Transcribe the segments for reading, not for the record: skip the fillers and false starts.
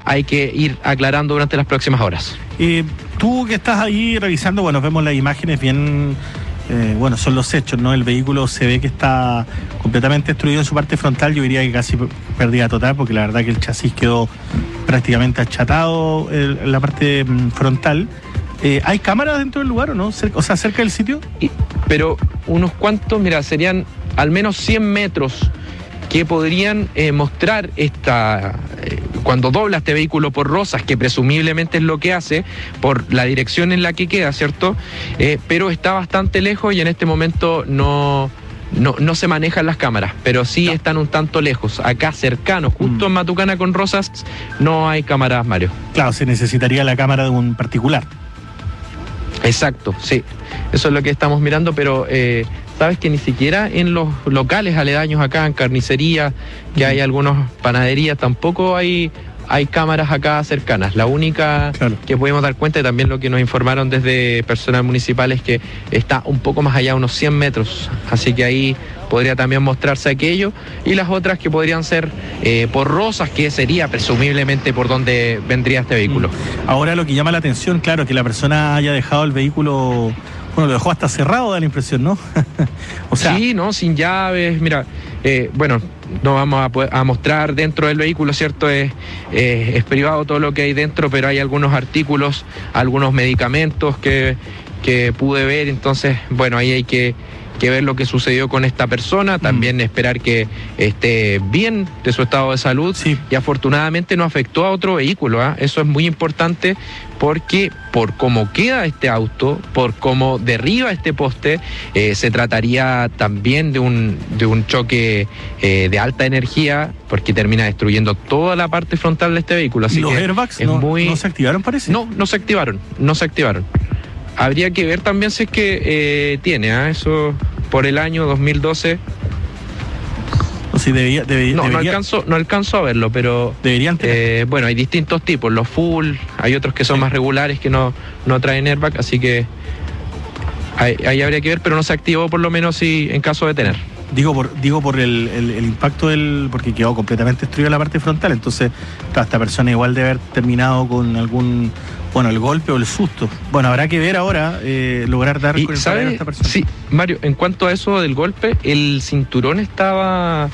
hay que ir aclarando durante las próximas horas. Tú que estás ahí revisando, bueno, vemos las imágenes bien, bueno, son los hechos, ¿no? El vehículo se ve que está completamente destruido en su parte frontal, yo diría que casi pérdida total, porque la verdad que el chasis quedó prácticamente achatado en la parte frontal. ¿Hay cámaras dentro del lugar o no? O sea, cerca del sitio. Pero unos cuantos, mira, serían al menos 100 metros que podrían mostrar cuando dobla este vehículo por Rosas, que presumiblemente es lo que hace, por la dirección en la que queda, ¿cierto? Pero está bastante lejos y en este momento no se manejan las cámaras, pero sí están un tanto lejos. Acá cercanos, justo en Matucana con Rosas, no hay cámaras, Mario. Claro, se necesitaría la cámara de un particular. Exacto, sí. Eso es lo que estamos mirando, pero sabes que ni siquiera en los locales aledaños acá, en carnicería, que hay algunas panaderías, tampoco hay cámaras acá cercanas. La única que podemos dar cuenta, y también lo que nos informaron desde personal municipal, es que está un poco más allá, unos 100 metros. Así que ahí podría también mostrarse aquello. Y las otras que podrían ser por Rosas, que sería presumiblemente por donde vendría este vehículo. Ahora lo que llama la atención, claro, que la persona haya dejado el vehículo... Bueno, lo dejó hasta cerrado, da la impresión, ¿no? O sea, sí, ¿no? Sin llaves, mira, bueno, no vamos a mostrar dentro del vehículo, ¿cierto? Es privado todo lo que hay dentro, pero hay algunos artículos, algunos medicamentos que pude ver, entonces, bueno, ahí hay que ver lo que sucedió con esta persona, también esperar que esté bien de su estado de salud, y afortunadamente no afectó a otro vehículo, ¿eh? Eso es muy importante, porque por cómo queda este auto, por cómo derriba este poste, se trataría también de un choque de alta energía, porque termina destruyendo toda la parte frontal de este vehículo. Así ¿y los airbags no se activaron, parece? No se activaron. Habría que ver también si es que tiene, eso por el año 2012. Sí, no alcanzo a verlo, pero deberían tener. Bueno, hay distintos tipos, los full, hay otros que son más regulares que no traen airbag, así que ahí habría que ver, pero no se activó por lo menos si en caso de tener. Digo por el impacto porque quedó completamente destruida la parte frontal, entonces esta persona igual debe haber terminado con algún, bueno, el golpe o el susto. Bueno, habrá que ver ahora, lograr dar con el paradero a esta persona. Sí, Mario, en cuanto a eso del golpe, el cinturón estaba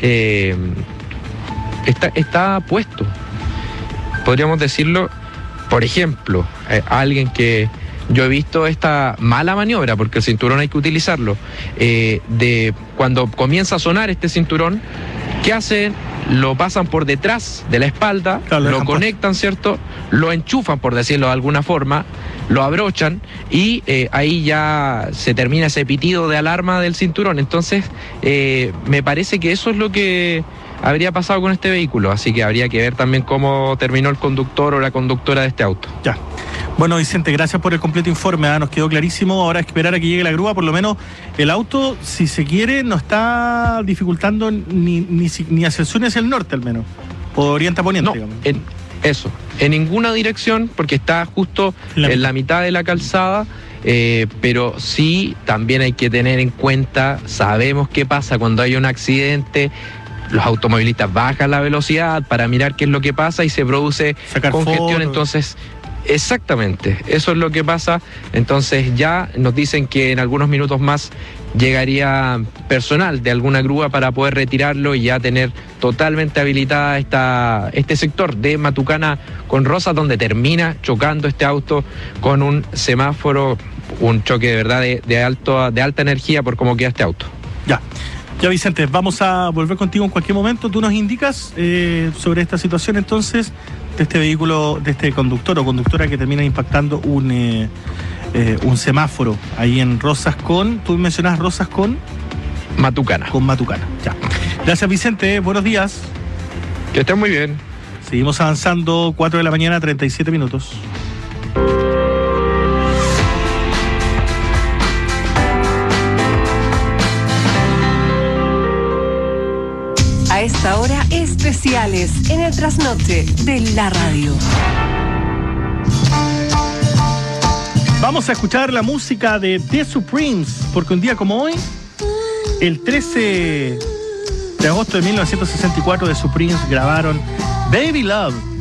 puesto. Podríamos decirlo, por ejemplo, alguien que... Yo he visto esta mala maniobra, porque el cinturón hay que utilizarlo, de cuando comienza a sonar este cinturón, ¿qué hacen? Lo pasan por detrás de la espalda, lo conectan, ¿cierto? Lo enchufan, por decirlo de alguna forma, lo abrochan y ahí ya se termina ese pitido de alarma del cinturón. Entonces, me parece que eso es lo que habría pasado con este vehículo, así que habría que ver también cómo terminó el conductor o la conductora de este auto. Ya. Bueno, Vicente, gracias por el completo informe, nos quedó clarísimo. Ahora esperar a que llegue la grúa, por lo menos el auto, si se quiere, no está dificultando ni hacia el sur ni hacia el norte, al menos, o oriente a poniente, digamos. En ninguna dirección, porque está justo en la mitad de la calzada, pero sí, también hay que tener en cuenta, sabemos qué pasa cuando hay un accidente. Los automovilistas bajan la velocidad para mirar qué es lo que pasa y se produce congestión, entonces... Exactamente, eso es lo que pasa. Entonces ya nos dicen que en algunos minutos más llegaría personal de alguna grúa para poder retirarlo y ya tener totalmente habilitada este sector de Matucana con Rosas, donde termina chocando este auto con un semáforo, un choque de verdad de alta energía por cómo queda este auto. Ya, Vicente, vamos a volver contigo en cualquier momento. Tú nos indicas sobre esta situación entonces de este vehículo, de este conductor o conductora que termina impactando un semáforo ahí en Rosas tú mencionas Rosas con Matucana. Con Matucana, ya. Gracias, Vicente, buenos días. Que estén muy bien. Seguimos avanzando, 4 de la mañana, 37 minutos. A esta hora, especiales en el trasnoche de la radio. Vamos a escuchar la música de The Supremes, porque un día como hoy, el 13 de agosto de 1964, The Supremes grabaron Baby Love.